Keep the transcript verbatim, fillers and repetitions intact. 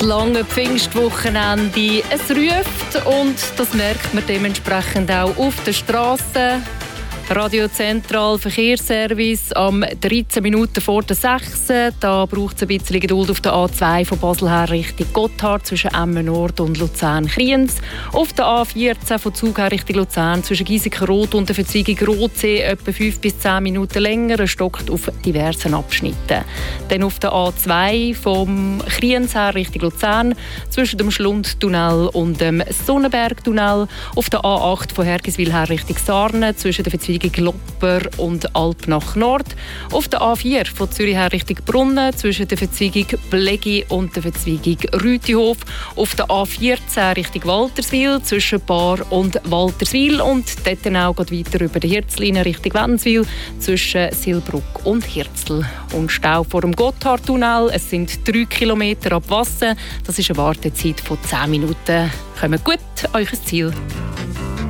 Das lange Pfingstwochenende, es ruft und das merkt man dementsprechend auch auf der Straße. Radio Zentral Verkehrsservice am dreizehn Minuten vor der sechs. Da braucht es ein bisschen Geduld auf der A zwei von Basel her Richtung Gotthard zwischen Emmen Nord und Luzern-Kriens. Auf der A vierzehn von Zug her Richtung Luzern zwischen Giesiken-Rot und der Verzweigung Rotsee etwa fünf bis zehn Minuten länger. Es stockt auf diversen Abschnitten. Dann auf der A zwei vom Kriens her Richtung Luzern zwischen dem Schlundtunnel und dem Sonnenbergtunnel. Auf der A acht von Hergiswil her Richtung Sarne zwischen der Verzweigung Glopper und Alp nach Nord. Auf der A vier von Zürich her Richtung Brunnen zwischen der Verzweigung Blegi und der Verzweigung Rütihof. Auf der A vierzehn Richtung Walterswil zwischen Bar und Walterswil und dort dann auch weiter über die Hirzlinie Richtung Wädenswil zwischen Silbruck und Hirzl. Und Stau vor dem Gotthardtunnel. Es sind drei Kilometer ab Wasser. Das ist eine Wartezeit von zehn Minuten. Kommt gut an euer Ziel.